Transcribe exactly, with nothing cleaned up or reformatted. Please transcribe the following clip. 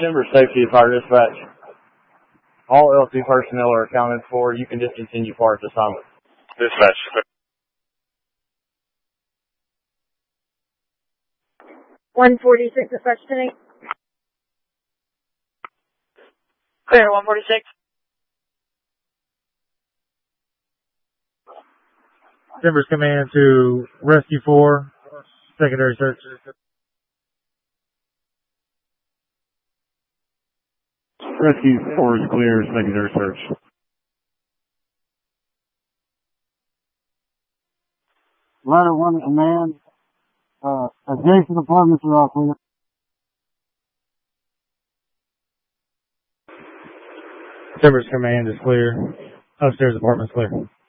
Timber Safety Fire Dispatch. All L C personnel are accounted for. You can discontinue parts assignment. Dispatch. one forty-six, dispatch ten eight. Clear, one forty-six. Timbers Command to Rescue four, secondary search. Rescue four is clear, secondary search. Ladder one command, uh, adjacent apartments are all clear. Timbers Command is clear. Upstairs apartment's clear.